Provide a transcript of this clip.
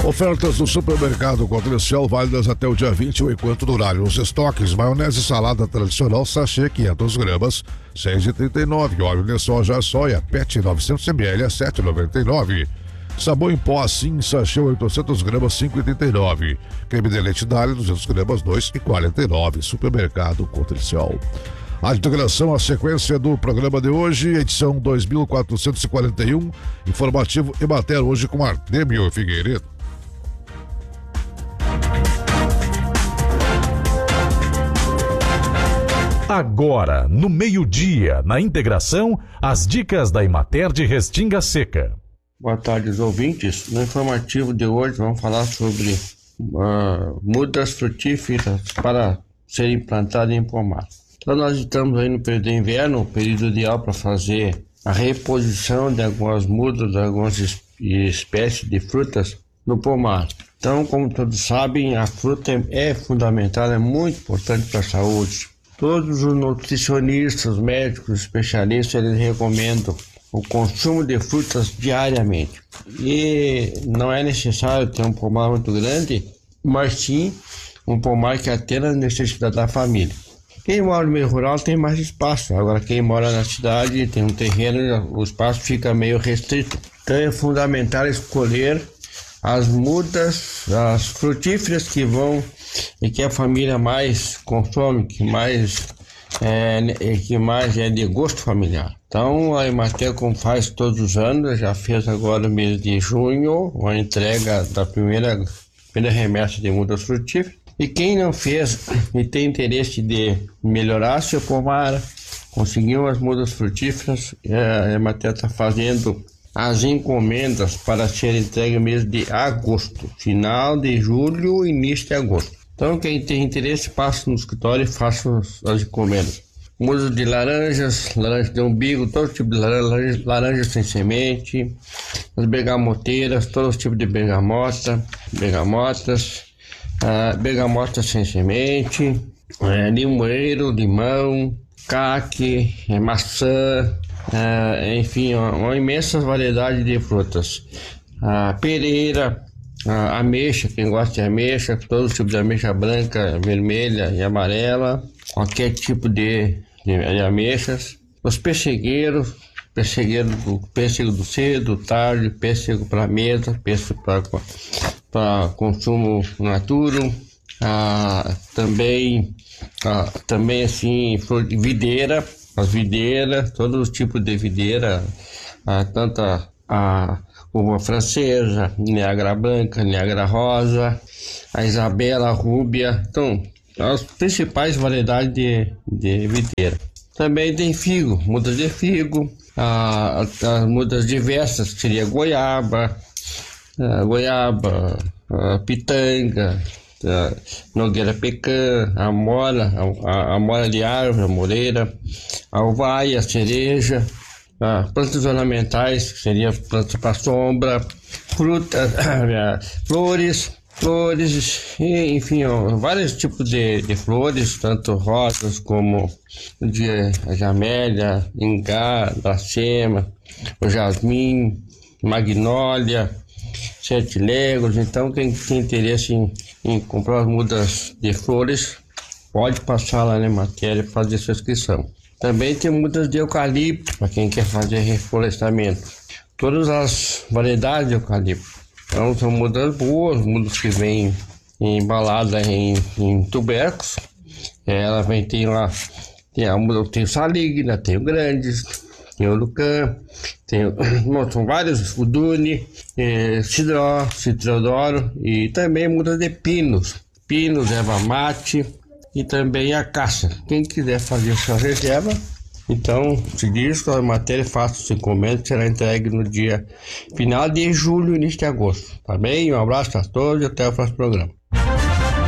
Ofertas do supermercado Comercial válidas até o dia 20 enquanto durarem os estoques. Maionese salada tradicional sachê 500 gramas, 6,39. Óleo de soja PET 900 ml a 7,99. Sabão em pó assim sachê 800 gramas, 5,89. Creme de leite Dália 200 gramas, 2,49. Supermercado Comercial. A integração, a sequência do programa de hoje, edição 2441, informativo Emater, hoje com Artemio Figueiredo. Agora, no meio-dia, na integração, as dicas da Emater de Restinga Seca. Boa tarde, os ouvintes. No informativo de hoje vamos falar sobre mudas frutíferas para serem plantadas em pomar. Então nós estamos aí no período de inverno, o período ideal para fazer a reposição de algumas mudas, de algumas espécies de frutas no pomar. Então, como todos sabem, a fruta é fundamental, é muito importante para a saúde. Todos os nutricionistas, médicos, especialistas, eles recomendam o consumo de frutas diariamente. E não é necessário ter um pomar muito grande, mas sim um pomar que atenda às necessidades da família. Quem mora no meio rural tem mais espaço, agora quem mora na cidade tem um terreno, o espaço fica meio restrito. Então é fundamental escolher as mudas, as frutíferas que vão e que a família mais consome, que mais é de gosto familiar. Então a Emater, como faz todos os anos, já fez agora no mês de junho a entrega da primeira remessa de mudas frutíferas. E quem não fez e tem interesse de melhorar seu pomar, conseguir umas mudas frutíferas, a Emater está fazendo as encomendas para ser entregue no mês de agosto, final de julho, início de agosto. Então quem tem interesse, passe no escritório e faça as encomendas. Mudas de laranjas, laranja de umbigo, todo tipo de laranja sem semente, as bergamoteiras, todo tipo de bergamotas, bergamotas sem semente, limoeiro, limão, caque, maçã, enfim, uma imensa variedade de frutas. Pereira, ameixa, quem gosta de ameixa, todo tipo de ameixa branca, vermelha e amarela, qualquer tipo de ameixas. Os pessegueiros, pêssego do cedo, tarde, pêssego para mesa, pêssego para consumo naturo, também assim, videira, as videiras, todos os tipos de videira, tanto a uva francesa, Niágara branca, Niágara rosa, a Isabela, a rúbia, então as principais variedades de videira. Também tem figo, mudas de figo, as mudas diversas, que seria goiaba, pitanga, nogueira pecã, amora de árvore, a moreira, a uvaia, a cereja, plantas ornamentais, que seria plantas para sombra, frutas, flores, enfim, vários tipos de flores, tanto rosas como de jamélia, ingá, dracema, o jasmim, magnólia, sete léguas. Então quem tem interesse em comprar as mudas de flores, pode passar lá na Emater e fazer sua inscrição. Também tem mudas de eucalipto, para quem quer fazer reflorestamento. Todas as variedades de eucalipto. Então são mudas boas, mudas que vêm embaladas em tubérculos. Ela vem, tem lá, tem o saligna, tem o grandes, tem o lucã, são vários, o dune, cidrodoro e também mudas de pinos, erva mate e também a caça. Quem quiser fazer sua reserva, então seguir a matéria, faça os encomendas, será entregue no dia final de julho, início de agosto. Tá bem? Um abraço a todos e até o próximo programa.